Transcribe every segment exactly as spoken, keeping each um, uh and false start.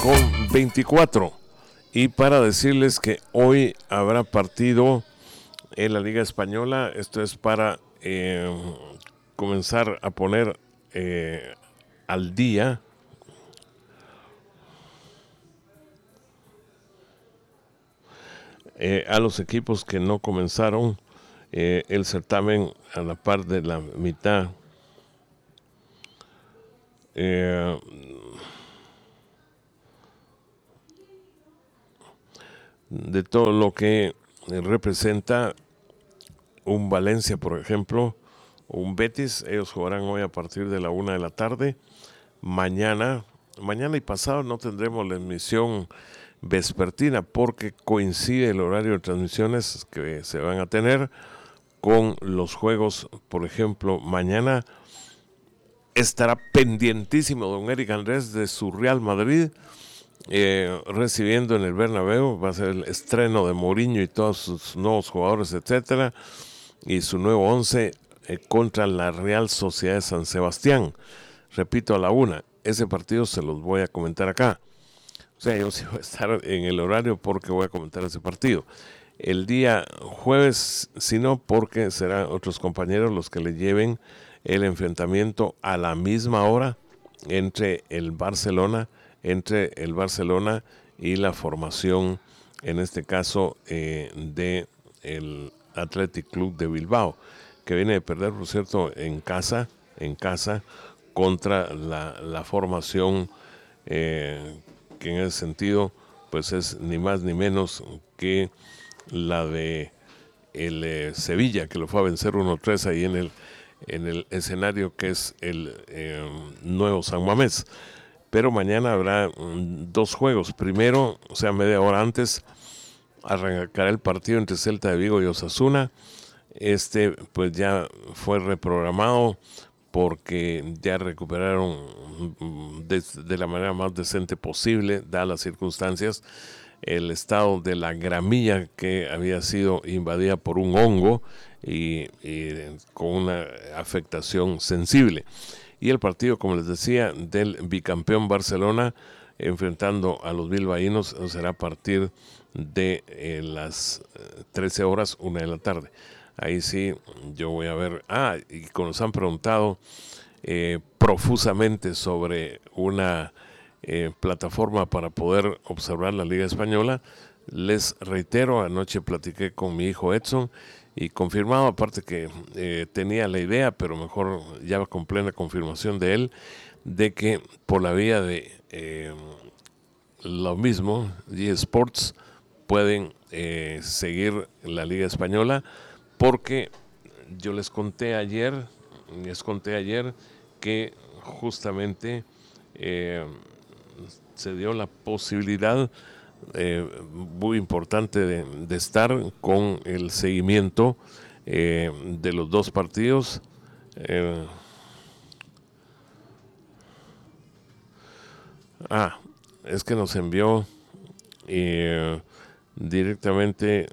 con veinticuatro. Y para decirles que hoy habrá partido en la Liga Española. Esto es para eh, comenzar a poner eh, al día eh, a los equipos que no comenzaron eh, el certamen a la par de la mitad. Eh, de todo lo que representa un Valencia, por ejemplo, o un Betis. Ellos jugarán hoy a partir de la una de la tarde. Mañana, mañana y pasado no tendremos la emisión vespertina porque coincide el horario de transmisiones que se van a tener con los juegos. Por ejemplo, mañana estará pendientísimo don Eric Andrés de su Real Madrid, eh, recibiendo en el Bernabéu. Va a ser el estreno de Mourinho y todos sus nuevos jugadores, etcétera, y su nuevo once eh, contra la Real Sociedad de San Sebastián. Repito, a la una. Ese partido se los voy a comentar acá. O sea, yo sí voy a estar en el horario porque voy a comentar ese partido. El día jueves, si no, porque serán otros compañeros los que le lleven el enfrentamiento a la misma hora entre el Barcelona, entre el Barcelona y la formación, en este caso, eh, de el Athletic Club de Bilbao, que viene de perder, por cierto, en casa, en casa, contra la, la formación eh, que en ese sentido pues es ni más ni menos que la de el eh, Sevilla, que lo fue a vencer uno tres ahí en el en el escenario que es el eh, nuevo San Mamés. Pero mañana habrá um, dos juegos. Primero, o sea, media hora antes, arrancará el partido entre Celta de Vigo y Osasuna. Este pues ya fue reprogramado porque ya recuperaron de, de la manera más decente posible, dadas las circunstancias, el estado de la gramilla que había sido invadida por un hongo y, y con una afectación sensible. Y el partido, como les decía, del bicampeón Barcelona enfrentando a los bilbaínos será a partir de eh, las trece horas, una de la tarde. Ahí sí, yo voy a ver. Ah, y como nos han preguntado eh, profusamente sobre una eh, plataforma para poder observar la Liga Española, les reitero, anoche platiqué con mi hijo Edson y confirmado, aparte que eh, tenía la idea, pero mejor ya con plena confirmación de él, de que por la vía de eh, lo mismo, G Sports, pueden eh, seguir la Liga Española, porque yo les conté ayer, les conté ayer que justamente eh, se dio la posibilidad eh, muy importante de, de estar con el seguimiento eh, de los dos partidos. Eh, ah, es que nos envió eh, directamente.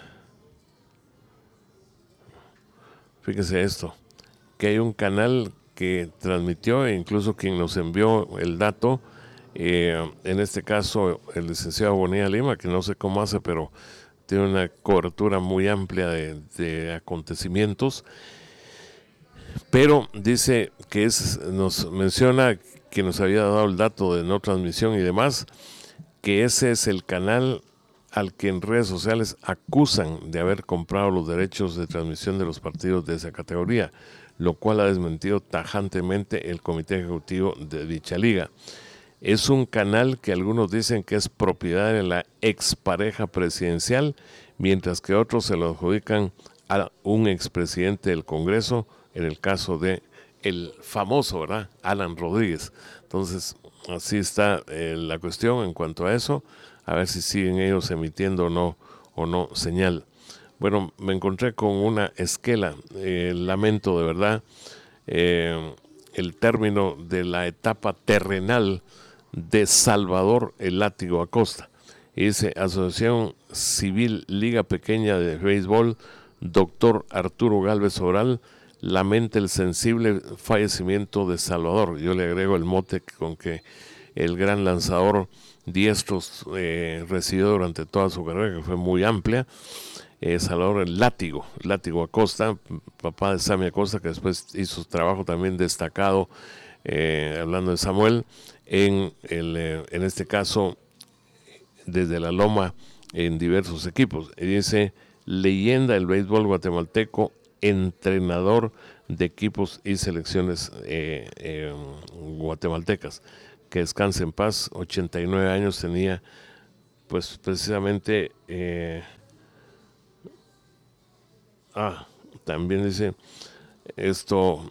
Fíjese esto, que hay un canal que transmitió, e incluso quien nos envió el dato, eh, en este caso el licenciado Bonilla Lima, que no sé cómo hace, pero tiene una cobertura muy amplia de, de acontecimientos, pero dice que es, nos menciona que nos había dado el dato de no transmisión y demás, que ese es el canal al que en redes sociales acusan de haber comprado los derechos de transmisión de los partidos de esa categoría, lo cual ha desmentido tajantemente el comité ejecutivo de dicha liga. Es un canal que algunos dicen que es propiedad de la expareja presidencial, mientras que otros se lo adjudican a un expresidente del Congreso, en el caso de el famoso, ¿verdad?, Alan Rodríguez. Entonces, así está eh, la cuestión en cuanto a eso. A ver si siguen ellos emitiendo o no, o no señal. Bueno, me encontré con una esquela. Eh, lamento de verdad eh, el término de la etapa terrenal de Salvador el Látigo Acosta. Y dice: Asociación Civil Liga Pequeña de Béisbol, doctor Arturo Galvez Oral, lamenta el sensible fallecimiento de Salvador. Yo le agrego el mote con que el gran lanzador diestro eh, recibió durante toda su carrera, que fue muy amplia. Eh, Salvador el Látigo, Látigo Acosta, papá de Sammy Acosta, que después hizo trabajo también destacado, eh, hablando de Samuel, en, el, eh, en este caso, desde la Loma, en diversos equipos. Y dice, leyenda del béisbol guatemalteco, entrenador de equipos y selecciones eh, eh, guatemaltecas. Que descanse en paz, ochenta y nueve años tenía, pues precisamente, eh, ah, también dice, esto,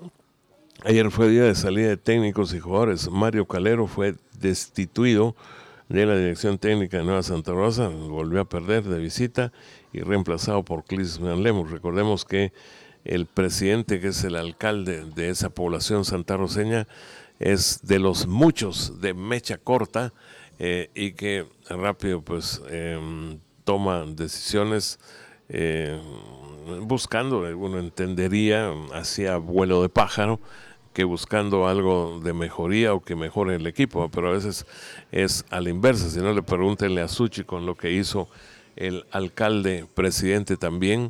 ayer fue día de salida de técnicos y jugadores. Mario Calero fue destituido de la dirección técnica de Nueva Santa Rosa, volvió a perder de visita y reemplazado por Clisman Lemus. Recordemos que el presidente, que es el alcalde de esa población santarroceña, es de los muchos de mecha corta eh, y que rápido pues eh, toma decisiones eh, buscando, uno entendería, hacia vuelo de pájaro, que buscando algo de mejoría o que mejore el equipo, pero a veces es a la inversa. Si no, le pregúntenle a Suchi con lo que hizo el alcalde presidente también,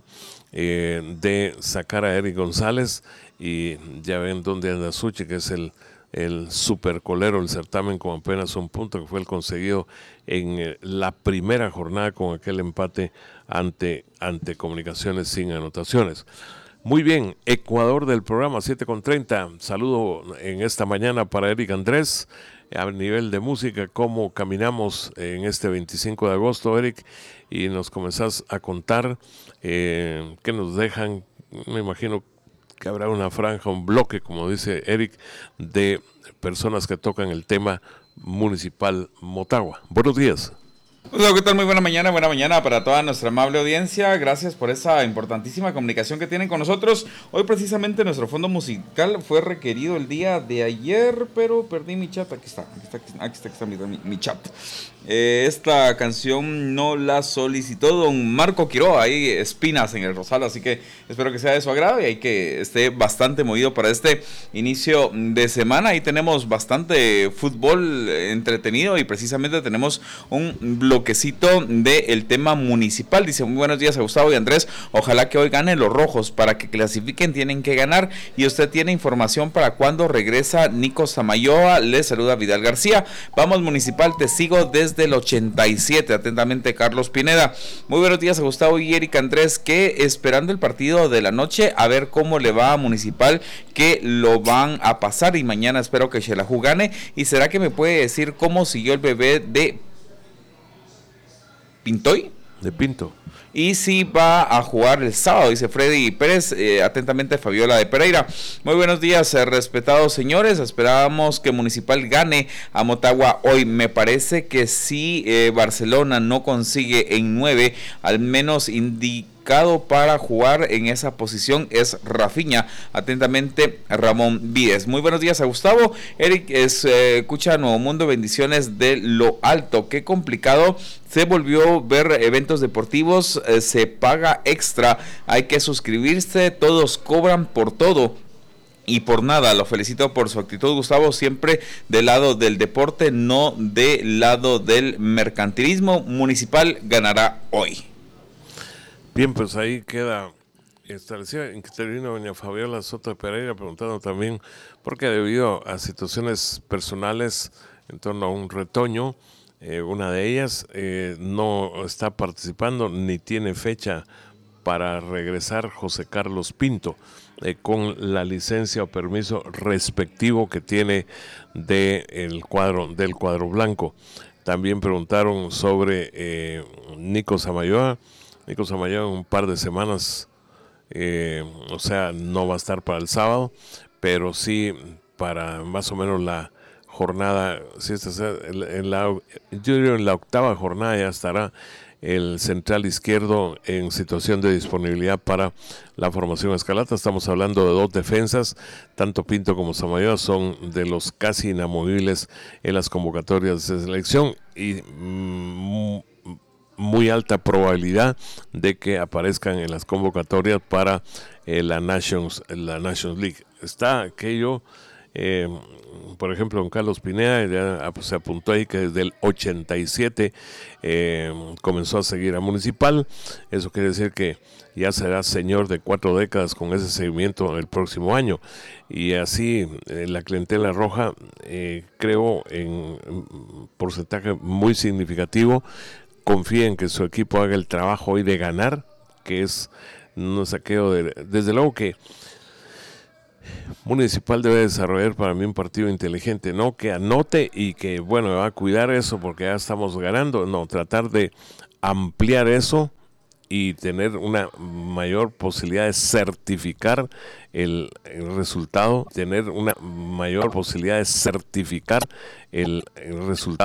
eh, de sacar a Eric González, y ya ven dónde anda Suchi, que es el, el supercolero del certamen con apenas un punto, que fue el conseguido en eh, la primera jornada con aquel empate ante, ante Comunicaciones sin anotaciones. Muy bien, Ecuador del programa siete con treinta. Saludo en esta mañana para Eric Andrés. A nivel de música, cómo caminamos en este veinticinco de agosto, Eric, y nos comenzás a contar eh, qué nos dejan. Me imagino que habrá una franja, un bloque, como dice Eric, de personas que tocan el tema municipal Motagua. Buenos días. Hola, ¿qué tal? Muy buena mañana, buena mañana para toda nuestra amable audiencia. Gracias por esa importantísima comunicación que tienen con nosotros. Hoy precisamente nuestro fondo musical fue requerido el día de ayer, pero perdí mi chat. Aquí está, aquí está, aquí está, aquí está, aquí está mi, mi, mi chat. Eh, esta canción no la solicitó don Marco Quiroga, ahí Espinas en el Rosal, así que espero que sea de su agrado y hay que esté bastante movido para este inicio de semana. Ahí tenemos bastante fútbol entretenido y precisamente tenemos un bloquecito del tema municipal. Dice, muy buenos días a Gustavo y Andrés, ojalá que hoy ganen los rojos. Para que clasifiquen tienen que ganar y usted tiene información para cuando regresa Nico Samayoa. Les saluda Vidal García. Vamos Municipal, te sigo desde del ochenta y siete, atentamente Carlos Pineda. Muy buenos días a Gustavo y Eric Andrés, que esperando el partido de la noche, a ver cómo le va a Municipal, que lo van a pasar y mañana espero que Xelajú gane. ¿Y será que me puede decir cómo siguió el bebé de Pintoy? De Pinto. Y si va a jugar el sábado, dice Freddy Pérez, eh, atentamente Fabiola de Pereira. Muy buenos días, eh, respetados señores, esperábamos que Municipal gane a Motagua hoy. Me parece que si eh, Barcelona no consigue en nueve, al menos indica para jugar en esa posición es Rafinha. Atentamente Ramón Víez. Muy buenos días a Gustavo. Eric es, eh, escucha Nuevo Mundo, bendiciones de lo alto. Qué complicado se volvió ver eventos deportivos, eh, se paga extra, hay que suscribirse, todos cobran por todo y por nada. Lo felicito por su actitud, Gustavo, siempre del lado del deporte, no del lado del mercantilismo. Municipal ganará hoy. Bien, pues ahí queda establecida. Intervino doña Fabiola Soto de Pereira preguntando también por qué, debido a situaciones personales en torno a un retoño, eh, una de ellas eh, no está participando ni tiene fecha para regresar José Carlos Pinto, eh, con la licencia o permiso respectivo que tiene de el cuadro, del cuadro blanco. También preguntaron sobre eh, Nico Samayoa. Nico Samayoa en un par de semanas, eh, o sea, no va a estar para el sábado, pero sí para más o menos la jornada, si esta sea, en la, yo diría en la octava jornada ya estará el central izquierdo en situación de disponibilidad para la formación Escarlata. Estamos hablando de dos defensas, tanto Pinto como Samayoa son de los casi inamovibles en las convocatorias de selección y mmm, muy alta probabilidad de que aparezcan en las convocatorias para eh, la Nations la Nations League. Está aquello Eh, por ejemplo, don Carlos Pineda ya se apuntó ahí que desde el ochenta y siete eh, comenzó a seguir a Municipal. Eso quiere decir que ya será señor de cuatro décadas con ese seguimiento el próximo año. Y así eh, la clientela roja, eh, creo, en un porcentaje muy significativo, confía en que su equipo haga el trabajo hoy de ganar, que es un saqueo de... Desde luego que Municipal debe desarrollar para mí un partido inteligente, no que anote y que, bueno, va a cuidar eso porque ya estamos ganando, no, tratar de ampliar eso y tener una mayor posibilidad de certificar el, el resultado, tener una mayor posibilidad de certificar el, el resultado.